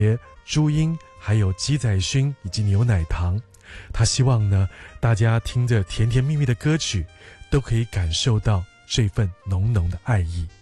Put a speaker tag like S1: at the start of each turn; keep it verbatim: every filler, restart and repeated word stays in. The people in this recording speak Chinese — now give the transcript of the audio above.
S1: 朱茵还有鸡仔勋以及牛奶糖。他希望呢，大家听着甜甜蜜蜜的歌曲，都可以感受到这份浓浓的爱意。